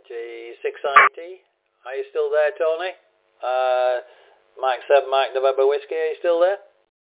G6IT. Are you still there, Tony? Mike 7, Mike November Whiskey, are you still there?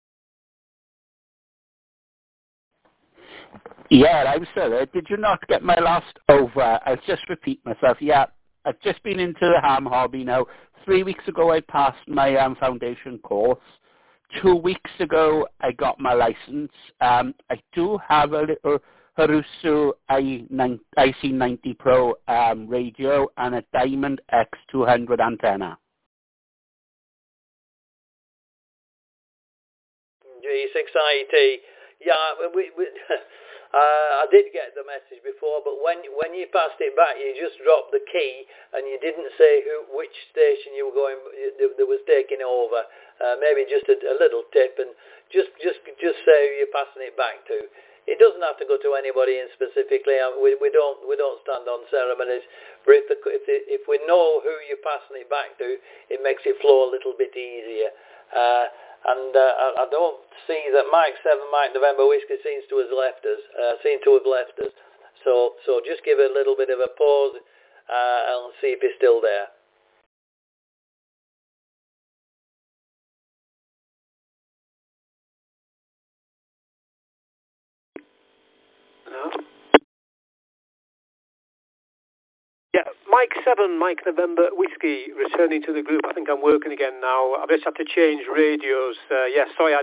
Yeah, I'm still there. Did you not get my last over? I'll just repeat myself. Yeah, I've just been into the ham hobby now. 3 weeks ago, I passed my foundation course. 2 weeks ago, I got my license. I do have a little Harusu IC90 Pro radio and a Diamond X200 antenna. G6IT. Yeah, I did get the message before, but when you passed it back, you just dropped the key and you didn't say which station you were going that was taking over. Maybe just a little tip, and just say who you're passing it back to. It doesn't have to go to anybody in specifically. We don't stand on ceremonies, but if we know who you're passing it back to, it makes it flow a little bit easier. I don't see that Mike 7, Mike November Whiskey seems to have left us. So just give it a little bit of a pause and see if he's still there. No. Yeah, Mike 7, Mike November Whiskey, returning to the group. I think I'm working again now. I've just had to change radios. Sorry,